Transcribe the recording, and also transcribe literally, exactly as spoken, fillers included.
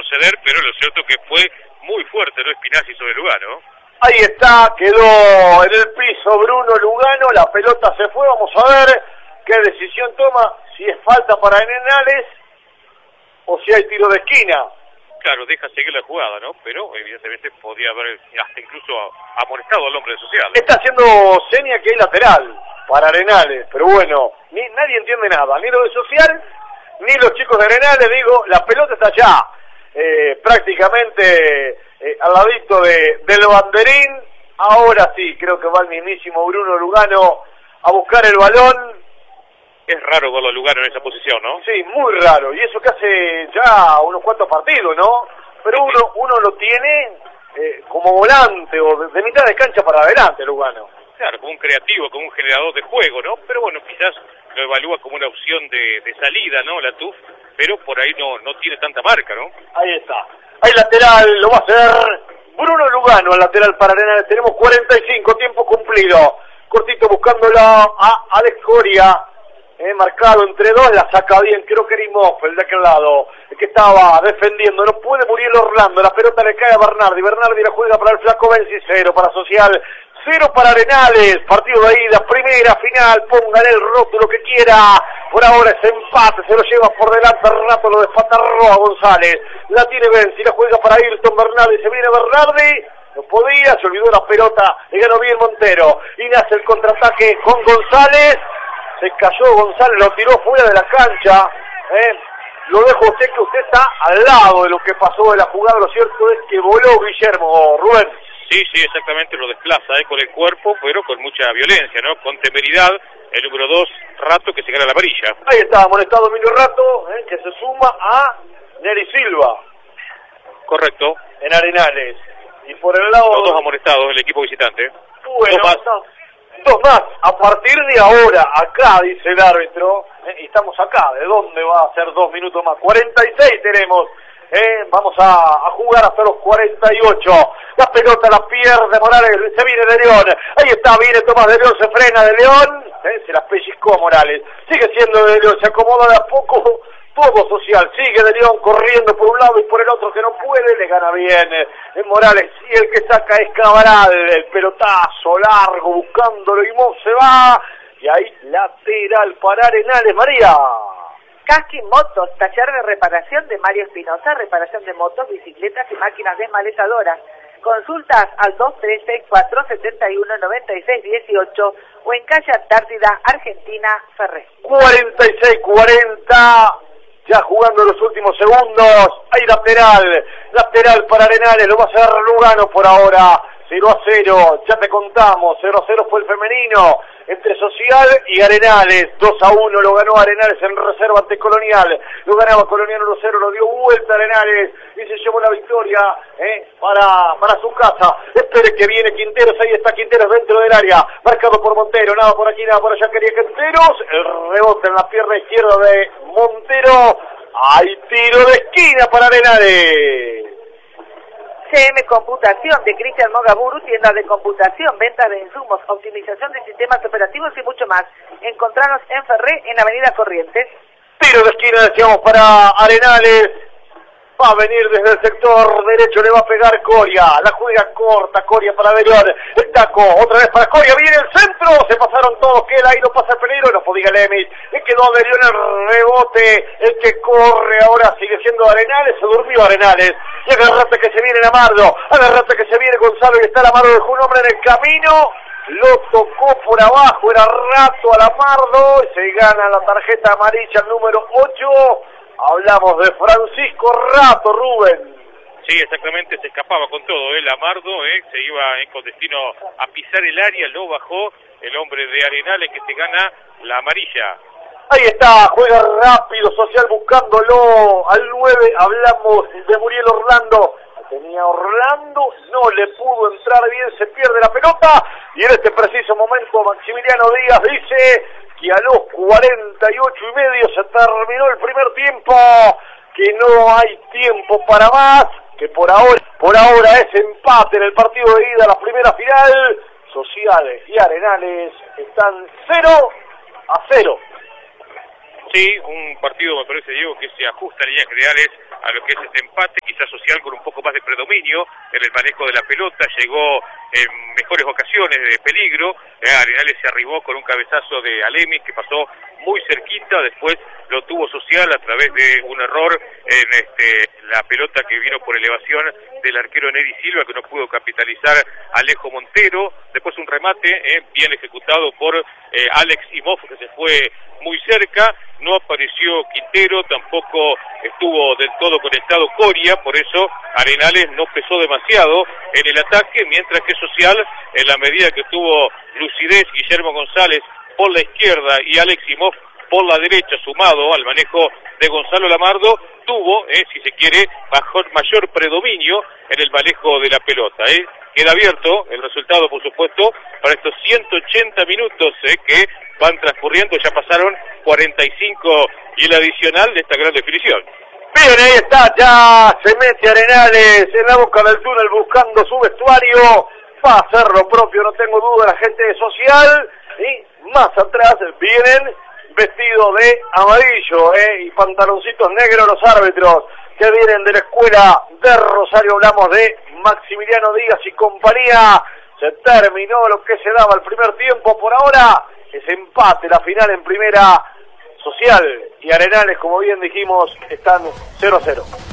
suceder, pero lo cierto que fue muy fuerte, ¿no? Spinazzi sobre Lugano. Ahí está, quedó en el piso Bruno Lugano, la pelota se fue, vamos a ver qué decisión toma, si es falta para Arenales o si hay tiro de esquina. Claro, deja seguir la jugada, ¿no? Pero evidentemente podía haber hasta incluso amonestado al hombre de Social. Está haciendo seña que hay lateral para Arenales, pero bueno, ni, nadie entiende nada, ni lo de Social, ni los chicos de Arenales, digo, la pelota está allá, eh, prácticamente eh, al ladito de, del banderín. Ahora sí, creo que va el mismísimo Bruno Lugano a buscar el balón. Es raro verlo a Lugano en esa posición, ¿no? Sí, muy raro, y eso que hace ya unos cuantos partidos, ¿no? Pero uno uno lo tiene eh, como volante o de, de mitad de cancha para adelante, Lugano. Claro, como un creativo, como un generador de juego, ¿no? Pero bueno, quizás lo evalúa como una opción de, de salida, ¿no? La T U F, pero por ahí no, no tiene tanta marca, ¿no? Ahí está. Hay lateral, lo va a hacer Bruno Lugano, al lateral para Arenales. Tenemos cuarenta y cinco, tiempo cumplido. Cortito buscándola a Alex Coria. Eh, marcado entre dos, la saca bien, creo que era Imoff, el de aquel lado, el que estaba defendiendo, no puede Muriel Orlando, la pelota le cae a Bernardi, Bernardi la juega para el flaco Benzi, cero para Social, cero para Arenales, partido de ida, primera, final, póngale el rótulo que quiera, por ahora es empate, se lo lleva por delante, Rato lo despatarró a González, la tiene Benzi, la juega para Ayrton Bernardi, se viene Bernardi, no podía, se olvidó la pelota, le ganó bien Montero, y nace el contraataque con González. Se cayó González, lo tiró fuera de la cancha, ¿eh? Lo dejo a usted que usted está al lado de lo que pasó de la jugada, lo cierto es que voló Guillermo, Rubén. Sí, sí, exactamente, lo desplaza ¿eh? con el cuerpo, pero con mucha violencia, ¿no? Con temeridad, el número dos, Rato, que se gana la amarilla. Ahí está, amonestado Emilio Rato, ¿eh? que se suma a Neri Silva. Correcto. En Arenales. Y por el lado... Los dos amonestados, el equipo visitante. Bueno, dos más. Dos más, a partir de ahora, acá dice el árbitro, eh, y estamos acá, ¿de dónde va a ser dos minutos más? cuarenta y seis tenemos, eh, vamos a, a jugar hasta los cuarenta y ocho, la pelota la pierde Morales, se viene de León, ahí está, viene Tomás de León, se frena de León, eh, se la pellizcó Morales, sigue siendo de León, se acomoda de a poco, todo Social, sigue de León corriendo por un lado y por el otro que no puede, le gana bien eh, Morales, y el que saca es Cabral, el pelotazo largo buscándolo y Mo se va, y ahí lateral para Arenales, María. Casqui Motos, taller de reparación de Mario Espinosa, reparación de motos, bicicletas y máquinas desmalezadoras. Consultas al dos tres seis cuatro, siete uno, nueve seis uno ocho o en calle Antártida, Argentina, Ferré. cuarenta y seis cuarenta. Ya jugando los últimos segundos, hay lateral, lateral para Arenales, lo va a hacer Lugano por ahora, cero a cero, ya te contamos, cero a cero fue el femenino, entre Social y Arenales, dos a uno lo ganó Arenales en reserva ante Colonial, lo ganaba Colonial uno a cero, lo dio vuelta Arenales y se llevó la victoria eh, para, para su casa. Espere que viene Quinteros, ahí está Quinteros dentro del área, marcado por Montero, nada por aquí, nada por allá, quería Quinteros, el rebote en la pierna izquierda de Montero, hay tiro de esquina para Arenales. C M Computación de Cristian Mogaburu, tienda de computación, venta de insumos, optimización de sistemas operativos y mucho más. Encontrarnos en Ferré, en Avenida Corrientes. Tiro de esquina, decíamos, para Arenales. Va a venir desde el sector derecho, le va a pegar Coria. La juega corta, Coria para De León. El taco, otra vez para Coria. Viene el centro, se pasaron todos. Queda ahí, no pasa el peligro. No podía Lemis. Le quedó De León el rebote. El que corre ahora sigue siendo Arenales. Se durmió Arenales. Y agarrate que se viene Lamardo. Agarrate que se viene Gonzalo. Y está Lamardo, dejó un hombre en el camino. Lo tocó por abajo. Era Rato a Lamardo. Y se gana la tarjeta amarilla, el número ocho. Hablamos de Francisco Rato, Rubén. Sí, exactamente, se escapaba con todo, ¿eh? Lamardo, ¿eh? Se iba ¿eh? con destino a pisar el área, lo bajó el hombre de Arenales que se gana la amarilla. Ahí está, juega rápido, Social buscándolo al nueve, hablamos de Muriel Orlando. Tenía Orlando, no le pudo entrar bien, se pierde la pelota y en este preciso momento Maximiliano Díaz dice que a los cuarenta y ocho y medio se terminó el primer tiempo, que no hay tiempo para más, que por ahora, por ahora es empate en el partido de ida a la primera final. Sociales y Arenales están cero a cero. Sí, un partido me parece, Diego, que se ajusta a líneas generales a lo que es este empate, quizás Social con un poco más de predominio en el manejo de la pelota, llegó en mejores ocasiones de peligro, eh, Arenales se arribó con un cabezazo de Alemis que pasó muy cerquita, después lo tuvo Social a través de un error en este, la pelota que vino por elevación del arquero Neri Silva, que no pudo capitalizar Alejo Montero, después un remate eh, bien ejecutado por eh, Alex Imhoff, que se fue muy cerca, no apareció Quintero, tampoco estuvo del todo conectado Coria, por eso Arenales no pesó demasiado en el ataque, mientras que Social, en la medida que tuvo lucidez Guillermo González por la izquierda y Alex Imhoff por la derecha, sumado al manejo de Gonzalo Lamardo, tuvo, eh, si se quiere, mayor, mayor predominio en el manejo de la pelota. Eh. Queda abierto el resultado, por supuesto, para estos ciento ochenta minutos eh, que van transcurriendo, ya pasaron cuarenta y cinco y el adicional de esta gran definición. Bien, ahí está, ya se mete Arenales en la boca del túnel buscando su vestuario, va a hacer lo propio, no tengo duda, la gente de Social, y más atrás vienen vestidos de amarillo eh, y pantaloncitos negros los árbitros que vienen de la escuela de Rosario. Hablamos de Maximiliano Díaz y compañía. Se terminó lo que se daba el primer tiempo. Por ahora es empate, la final en primera. Social y Arenales, como bien dijimos, están cero a cero.